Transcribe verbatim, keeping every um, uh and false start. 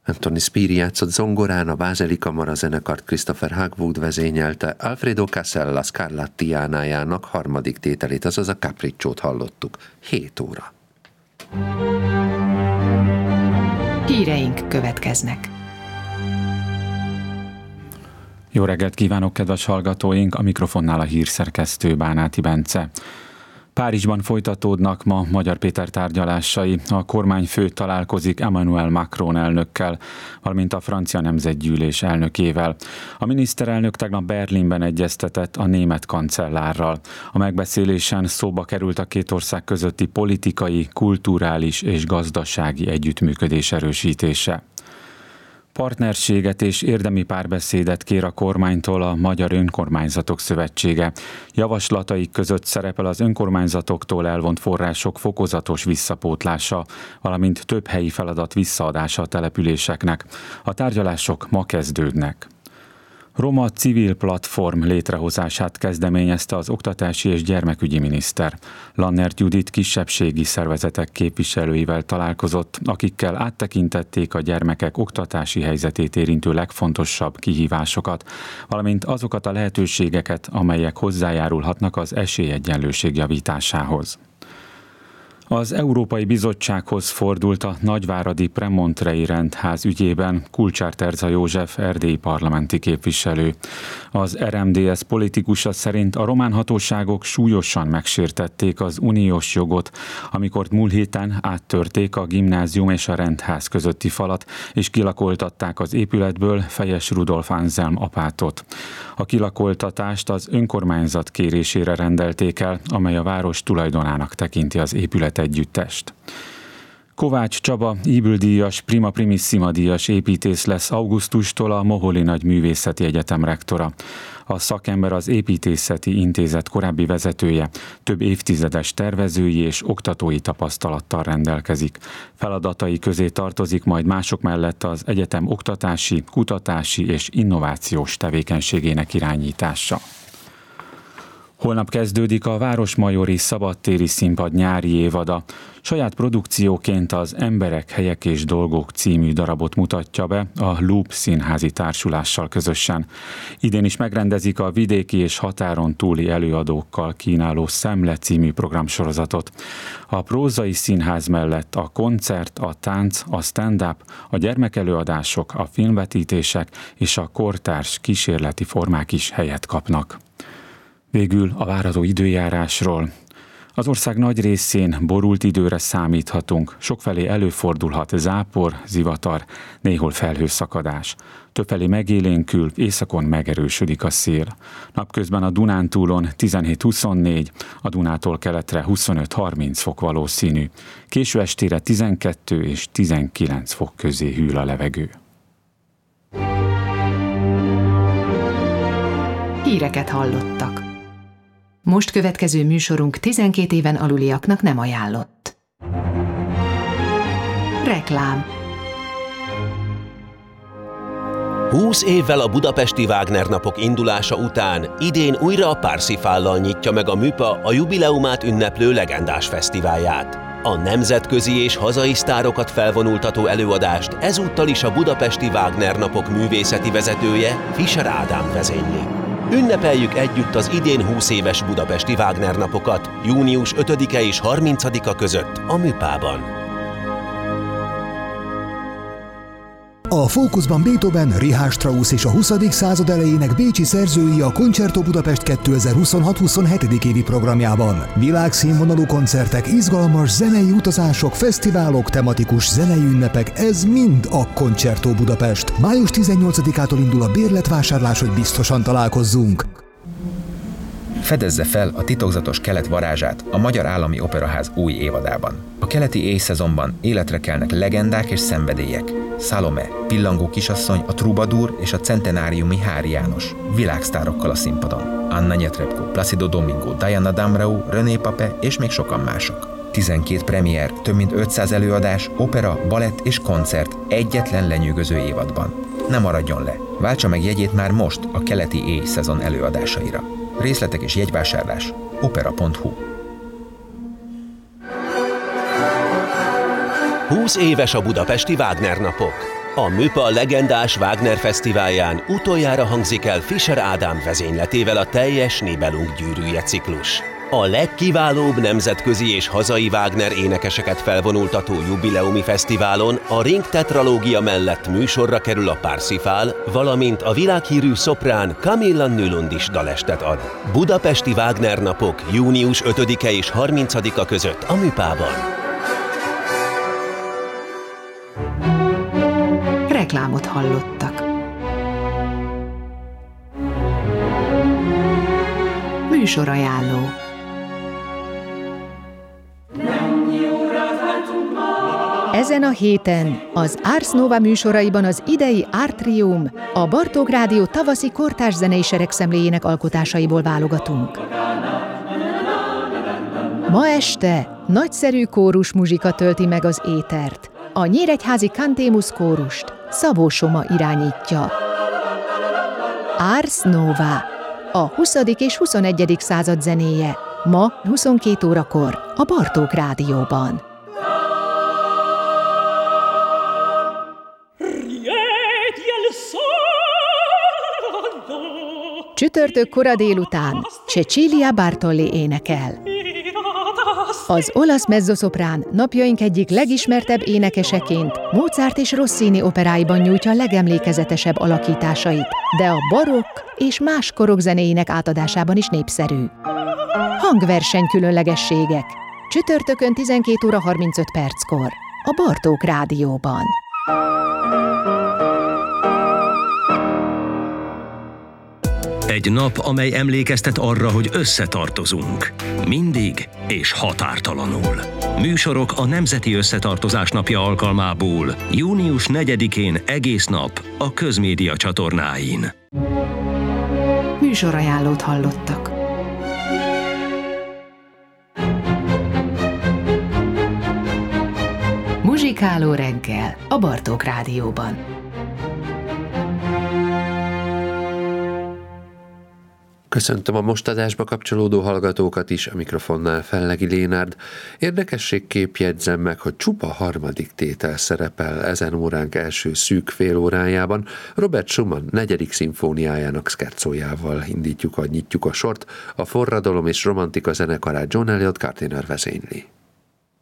Anthony Spiri játszott zongorán, a Bázeli Kamara zenekart Christopher Hagwood vezényelte, Alfredo Casella Scarlattiánájának harmadik tételét, azaz a Capricciót hallottuk. hét óra. Híreink következnek. Jó reggelt kívánok, kedves hallgatóink! A mikrofonnál a hírszerkesztő Bánáti Bence. Párizsban folytatódnak ma Magyar Péter tárgyalásai. A kormányfő találkozik Emmanuel Macron elnökkel, valamint a francia nemzetgyűlés elnökével. A miniszterelnök tegnap Berlinben egyeztetett a német kancellárral. A megbeszélésen szóba került a két ország közötti politikai, kulturális és gazdasági együttműködés erősítése. Partnerséget és érdemi párbeszédet kér a kormánytól a Magyar Önkormányzatok Szövetsége. Javaslataik között szerepel az önkormányzatoktól elvont források fokozatos visszapótlása, valamint több helyi feladat visszaadása a településeknek. A tárgyalások ma kezdődnek. Roma civil platform létrehozását kezdeményezte az oktatási és gyermekügyi miniszter. Lannert Judit kisebbségi szervezetek képviselőivel találkozott, akikkel áttekintették a gyermekek oktatási helyzetét érintő legfontosabb kihívásokat, valamint azokat a lehetőségeket, amelyek hozzájárulhatnak az esélyegyenlőség javításához. Az Európai Bizottsághoz fordult a nagyváradi Premontrei rendház ügyében Kulcsár Terza József erdélyi parlamenti képviselő. Az er em dé es politikusa szerint a román hatóságok súlyosan megsértették az uniós jogot, amikor múlt héten áttörték a gimnázium és a rendház közötti falat, és kilakoltatták az épületből Fejes Rudolf Anselm apátot. A kilakoltatást az önkormányzat kérésére rendelték el, amely a város tulajdonának tekinti az épület együttest. Kovács Csaba, Ybl-díjas, Prima Primissima díjas építész lesz augusztustól a Moholi Nagyművészeti Egyetem rektora. A szakember az Építészeti Intézet korábbi vezetője, több évtizedes tervezői és oktatói tapasztalattal rendelkezik. Feladatai közé tartozik majd mások mellett az egyetem oktatási, kutatási és innovációs tevékenységének irányítása. Holnap kezdődik a Városmajori Szabadtéri Színpad nyári évada. Saját produkcióként az Emberek, helyek és dolgok című darabot mutatja be a Loop Színházi Társulással közösen. Idén is megrendezik a vidéki és határon túli előadókkal kínáló Szemle című programsorozatot. A prózai színház mellett a koncert, a tánc, a stand-up, a gyermekelőadások, a filmvetítések és a kortárs kísérleti formák is helyet kapnak. Végül a várható időjárásról. Az ország nagy részén borult időre számíthatunk, sokfelé előfordulhat zápor, zivatar, néhol felhőszakadás. Többfelé megélénkül, északon megerősödik a szél. Napközben a Dunántúlon tizenhét-huszonnégy, a Dunától keletre huszonöt-harminc fok valószínű. Késő estére tizenkettő és tizenkilenc fok közé hűl a levegő. Híreket hallottak. Most következő műsorunk tizenkét éven aluliaknak nem ajánlott. Reklám. húsz évvel a budapesti Wagner napok indulása után idén újra a Parsifállal nyitja meg a MÜPA a jubileumát ünneplő legendás fesztiválját. A nemzetközi és hazai sztárokat felvonultató előadást ezúttal is a budapesti Wagner napok művészeti vezetője, Fischer Ádám vezényli. Ünnepeljük együtt az idén húsz éves budapesti Wagner napokat június ötödike és harmincadika között a MÜPA-ban. A fókuszban Beethoven, Richard Strauss és a huszadik század elejének bécsi szerzői a Concerto Budapest kétezer-huszonhat-huszonhetedik évi programjában. Világszínvonalú koncertek, izgalmas zenei utazások, fesztiválok, tematikus zenei ünnepek, ez mind a Concerto Budapest. május tizennyolcadikától indul a bérletvásárlás, hogy biztosan találkozzunk. Fedezze fel a titokzatos kelet varázsát a Magyar Állami Operaház új évadában. A keleti éjszezonban életre kelnek legendák és szenvedélyek. Salome, Pillangó kisasszony, a Troubadour és a centenáriumi Hári János. Világsztárokkal a színpadon. Anna Netrebko, Placido Domingo, Diana Damrau, René Pape és még sokan mások. tizenkét premier, több mint ötszáz előadás, opera, balett és koncert egyetlen lenyűgöző évadban. Ne maradjon le! Váltsa meg jegyét már most a keleti éjszezon előadásaira. Részletek és jegyvásárlás opera pont hu. húsz éves a budapesti Wagner napok. A MÜPA legendás Wagner fesztiválján utoljára hangzik el Fischer Ádám vezényletével a teljes Nibelung gyűrűje ciklus. A legkiválóbb nemzetközi és hazai Wagner énekeseket felvonultató jubileumi fesztiválon a Ring tetralógia mellett műsorra kerül a Parsifal, valamint a világhírű szoprán Camilla Nylund is dalestet ad. Budapesti Wagner napok június ötödike és harmincadika között a MÜPában. Reklámot hallottak. Műsorajánló. Ezen a héten az Ars Nova műsoraiban az idei Artrium, a Bartók Rádió tavaszi kortárs zenei seregszemléjének alkotásaiból válogatunk. Ma este nagyszerű kórus muzsika tölti meg az étert. A nyíregyházi Cantémus kórust Szabó Soma irányítja. Ars Nova, a huszadik és huszonegyedik század zenéje, ma huszonkét órakor a Bartók Rádióban. Csütörtök kora délután Cecilia Bartoli énekel. Az olasz mezzoszoprán napjaink egyik legismertebb énekeseként Mozart és Rossini operáiban nyújtja legemlékezetesebb alakításait, de a barokk és más korok zenéinek átadásában is népszerű. Hangverseny különlegességek. Csütörtökön tizenkét óra harmincöt perckor a Bartók Rádióban. Egy nap, amely emlékeztet arra, hogy összetartozunk. Mindig és határtalanul. Műsorok a Nemzeti Összetartozás napja alkalmából június negyedikén egész nap a Közmédia csatornáin. Műsorajánlót hallottak. Muzsikáló reggel a Bartók Rádióban. Köszöntöm a most adásba kapcsolódó hallgatókat is, a mikrofonnál Fellegi Lénárd. Érdekességképp jegyzem meg, hogy csupa harmadik tétel szerepel ezen óránk első szűk fél órájában. Robert Schumann negyedik szimfóniájának szkerzójával indítjuk, a nyitjuk a sort, a forradalom és romantika zenekarát John Eliot Gardiner vezényli.